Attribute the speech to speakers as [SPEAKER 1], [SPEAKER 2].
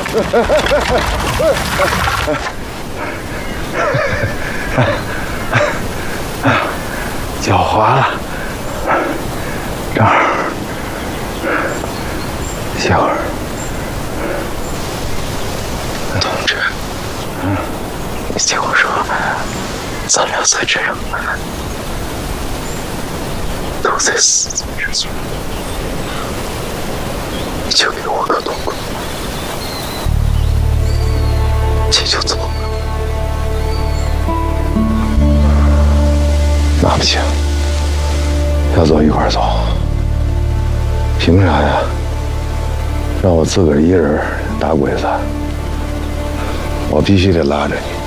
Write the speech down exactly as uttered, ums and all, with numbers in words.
[SPEAKER 1] 脚滑了，正好歇会儿。
[SPEAKER 2] 同志，嗯，你听我说，咱俩再这样，都在死罪之中，你就给我个痛快，这就走了。
[SPEAKER 1] 那不行，要走一块儿走。凭啥呀？让我自个儿一人打鬼子？我必须得拉着你。